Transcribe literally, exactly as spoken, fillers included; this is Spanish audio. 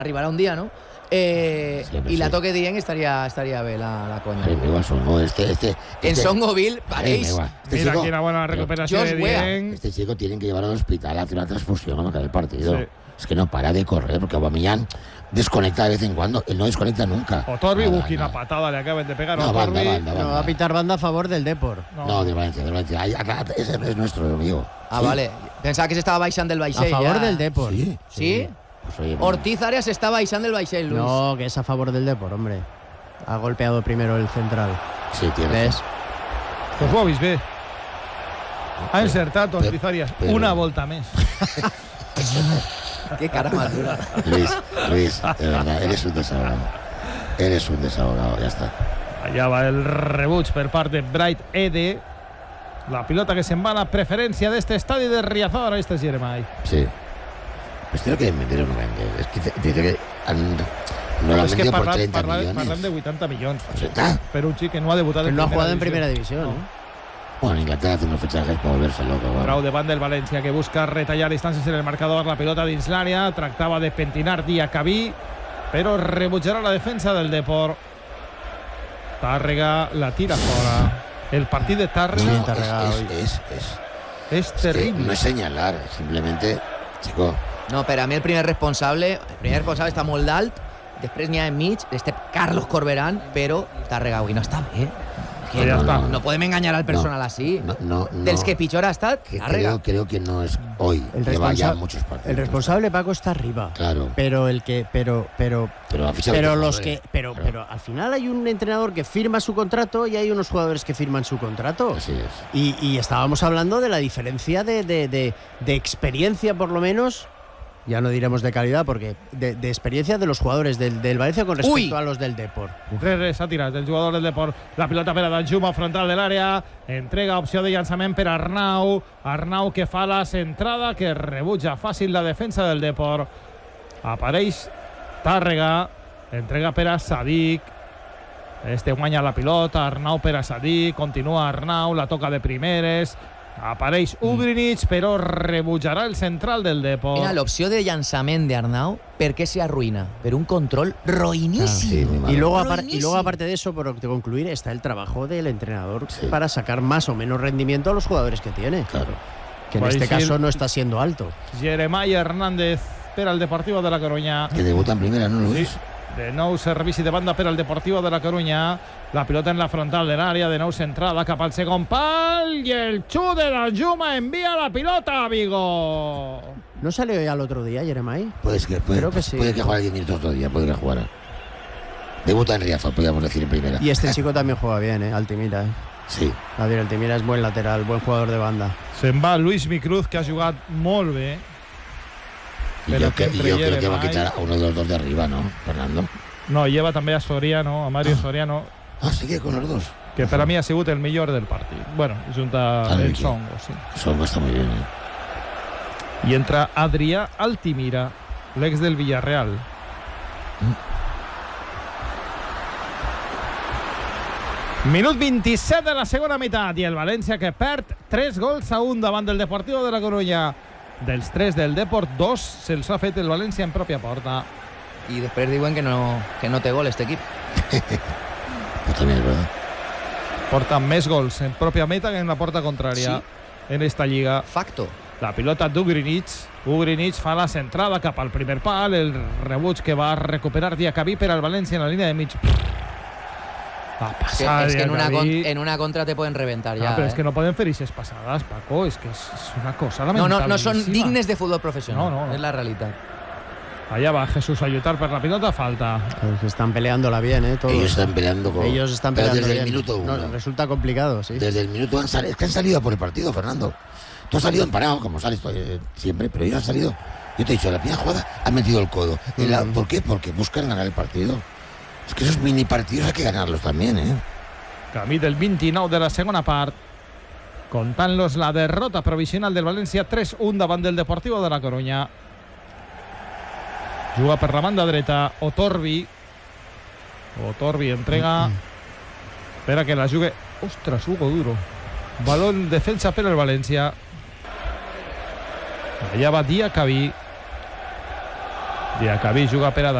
arribarà un dia, no? Eh, sí, i la toque dient estaria, estaria bé la, la conya. Ay, igual Songo, este, este, este, en Songoville pareix. Este Mira chico, aquí una buena recuperación de Dieng. Este chico tienen que llevarlo al hospital a hacer una transfusión cuando acabe el partido. Sí. Es que no para de correr, porque Aubameyang desconecta de vez en cuando. Él no desconecta nunca. Otorbi, busqui una patada le acaban de pegar a No, Otorbi. banda, banda, banda. No, va a pitar banda a favor del Depor. No, no de Valencia, de Valencia. Ay, acá, ese es nuestro amigo. Ah, sí. vale. Pensaba que se estaba baixant del vaixell. A favor ja. del Depor. Sí. ¿Sí? Pues, oye, Ortiz Arias está baixant del vaixell, Luis. No, que es a favor del Depor, hombre. Ha golpeado primero el central. Sí, tiene ¿Ves? razón. Pues ho ha vist bé. Ha encertat Ortiz Arias pero- una volta més. Qué cara más dura. Luis, Luis, de verdad, eres un desahogado. Eres un desahogado, ya está. Allà va el rebuig per part de Bright Ede. La pilota que se'n va a la preferència d'este estadi de Riazor. Este és Jeremai. Sí. Pues tiene que vender o no vender. Es que dice, dice que han, no lo han És que vendido por parlem, treinta parlem, millones. parlem de vuitanta milions. ¿ochenta? Per un xic que no ha debutat Que en no ha primera jugado en divisió. primera división. No. ¿eh? Bueno, Inglaterra hace unos fichajes para volverse loco. ¿vale? Grau davant del València, que busca retallar distàncies en el marcador. La pilota dins l'àrea. Tractava de pentinar Diacabí, però rebutjarà la defensa del Depor. Tàrrega la tira fora. El partit de Tàrrega No, Tárrega es, hoy. es, es, es, és es que terrible. no es señalar, simplemente, chico, No, per a mi el primer responsable, el primer responsable està molt d'alt, després n'hi ha enmig, este Carlos Corberán, però Tàrrega avui no està bé. Que Ja no, està. no podem enganyar al personal així. no, no, no. Dels que pitjor ha estat, que Tàrrega. creo, creo que no es hoy. El, Lleva ya responsa- muchos partidos. el responsable Paco está arriba. Claro, Pero el que, pero, pero, pero ha fichado pero otros los que, jugadores. pero, Claro, pero al final hay un entrenador que firma su contrato y hay unos jugadores que firman su contrato. Así es. Y, y estábamos hablando de la diferencia de, de, de, de experiencia, por lo menos. Ya no diremos de calidad, porque de, de experiencia de los jugadores del, del Valencia con respecto Uy. a los del Depor. tres res s'ha tirat el jugador del Depor. La pilota per a Danjuma, frontal de l'àrea. Entrega opció de llançament per Arnau. Arnau que fa la centrada, que rebutja fàcil la defensa del Depor. Apareix Tàrrega. Entrega per a Sadik. Este guanya la pilota. Arnau per a Sadik. Continua Arnau. La toca de primeres. Apareix Ugrinic, però rebutjarà el central del Depor. Mira, l'opció de llançament d'Arnau, per què s'arruïna? Per un control Sí, roïníssim. muy mal. Y luego, apar- Buenísimo. y luego, aparte de eso, por concluir, está el trabajo del entrenador Sí. para sacar más o menos rendimiento a los jugadores que tiene. Claro. Que en Va a este decir- caso no está siendo alto. Jeremai Hernández per al Deportivo de la Coruña. Que debuta en primera, ¿no, Luis? Sí. De nou servici de banda per al Deportivo de la Coruña. La pilota en la frontal de l'àrea, de nou centrada cap al segon pal, i el xut de Danjuma envia la pilota a Vigo. ¿No salió ya el otro día, Jeremai? Puede que, puede, Creo que sí. puede que juegue diez minutos todavía, puede que jugara. Debuta en Riazor, podríamos decir en primera. Y este chico también juega bien, ¿eh? Altimira, ¿eh? Sí. Javier Altimira es buen lateral, buen jugador de banda. Se'n va Luis Micruz, que ha jugat molt bé. Y Pero yo, que, que y yo creo que va a Jeremai- quitar a uno de los dos de arriba, ¿no, Fernando? No, lleva també a Soriano, a Mario Soriano, Ah, sí que con los dos. que per a mi ha sigut el millor del partit. Bueno, junta Vale, el aquí. Songo, sí. Songo está muy bien, ¿eh? I entra Adrià Altimira, l'ex del Villarreal. Minut vint-i-set de la segona meitat i el València que perd tres gols a un davant del Deportivo de la Coruña. Dels tres del Deport, dos se'ls ha fet el València en pròpia porta. I després diuen que no, que no té gol este equip. Pues también es verdad. Porta més gols en pròpia meta que en la porta contrària en esta lliga. Facto. La pilota d'Ugrinic. Ugrinic fa la centrada cap al primer pal. El rebuig que va recuperar Diacabí per al València en la línia de mig. Va És que, passar és que en, una con, Diacabí. en una contra te pueden reventar Ah, ja. però eh? és que no poden fer aquestes passades, Paco. És que és una cosa no, lamentable. no, no són dignes de futbol professional. No, no, no. És la realitat. Allá va Jesús a ayudar per la pilota, falta. Pues están peleándola bien, ¿eh? Todos. Ellos están peleando con... Ellos están Pero peleando desde bien. el minuto uno. No, resulta complicado, sí. Desde el minuto han salido, es que han salido a por el partido, Fernando. Tú has salido empanado, como sales eh, siempre, pero ellos han salido. Yo te he dicho, en la primera jugada han metido el codo. En la- Mm. ¿Por qué? Porque buscan ganar el partido. Es que esos mini partidos hay que ganarlos también, ¿eh? Camí del vint-i-nou de la segona part. Contant-los la derrota provisional del València tres un davant del Deportivo de la Coruña. Juga per la banda dreta Otorbi. Otorbi entrega per a que la jugue. Ostres, Hugo Duro. Balón defensa per el València. Allà va Diacabí. Diacabí juga per a